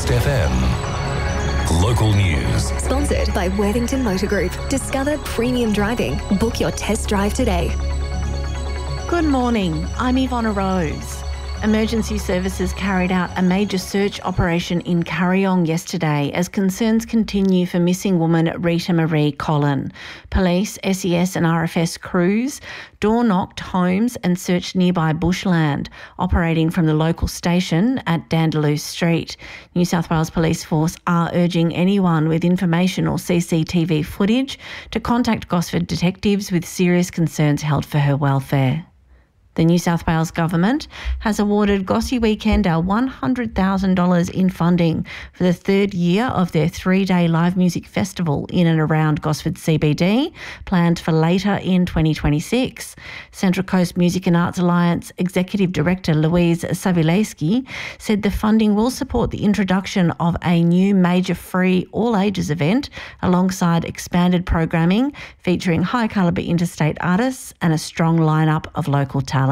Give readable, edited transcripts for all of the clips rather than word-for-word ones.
Coast FM. Local news. Sponsored by Worthington Motor Group. Discover premium driving. Book your test drive today. Good morning. I'm Ivona Rose. Emergency services carried out a major search operation in Kariong yesterday as concerns continue for missing woman Rita Marie Collin. Police, SES and RFS crews door-knocked homes and searched nearby bushland, operating from the local station at Dandaloo Street. New South Wales Police Force are urging anyone with information or CCTV footage to contact Gosford detectives with serious concerns held for her welfare. The New South Wales Government has awarded Gossie Weekend $100,000 in funding for the third year of their 3-day live music festival in and around Gosford CBD, planned for later in 2026. Central Coast Music and Arts Alliance Executive Director Louise Savileski said the funding will support the introduction of a new major free all-ages event alongside expanded programming featuring high-calibre interstate artists and a strong lineup of local talent.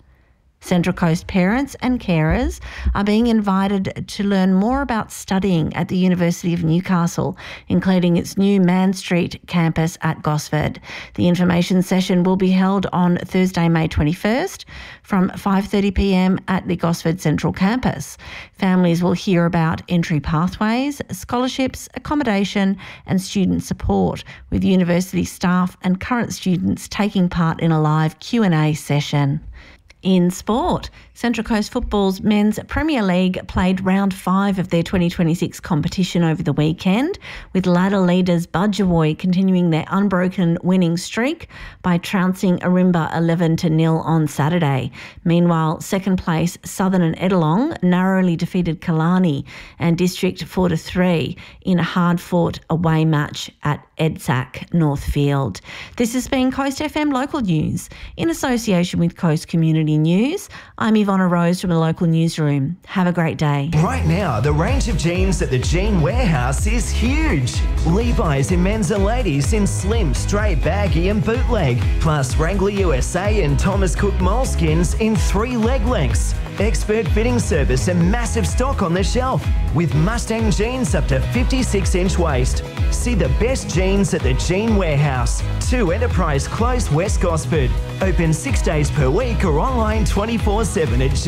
Central Coast parents and carers are being invited to learn more about studying at the University of Newcastle, including its new Man Street campus at Gosford. The information session will be held on Thursday, May 21st from 5:30pm at the Gosford Central Campus. Families will hear about entry pathways, scholarships, accommodation and student support, with university staff and current students taking part in a live Q&A session. In sport, Central Coast Football's Men's Premier League played round 5 of their 2026 competition over the weekend, with ladder leaders Budgerooi continuing their unbroken winning streak by trouncing Arimba 11-0 on Saturday. Meanwhile, second place Southern and Edelong narrowly defeated Killarney and District 4-3 in a hard-fought away match at EDSAC Northfield. This has been Coast FM Local News. In association with Coast Community News, I'm Ivona Rose from the local newsroom. Have a great day. Right now, the range of jeans at the Jean Warehouse is huge. Levi's in men's and ladies in slim, straight, baggy and bootleg. Plus Wrangler USA and Thomas Cook moleskins in 3 leg lengths. Expert fitting service and massive stock on the shelf. With Mustang jeans up to 56-inch waist. See the best jeans at the Jean Warehouse. 2 Enterprise Close, West Gosford. Open 6 days per week or online 24/7 at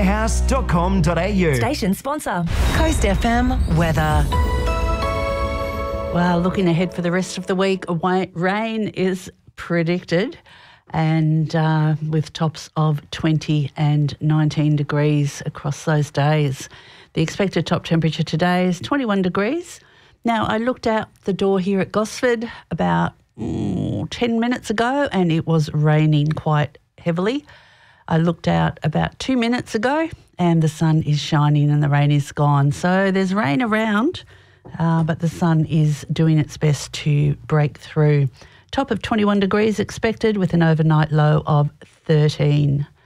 jeanwarehouse.com.au. Station sponsor, Coast FM weather. Well, looking ahead for the rest of the week, rain is predicted, and with tops of 20 and 19 degrees across those days. The expected top temperature today is 21 degrees. Now, I looked out the door here at Gosford about 10 minutes ago and it was raining quite heavily. I looked out about 2 minutes ago and the sun is shining and the rain is gone. So there's rain around, but the sun is doing its best to break through. Top of 21 degrees expected with an overnight low of 13.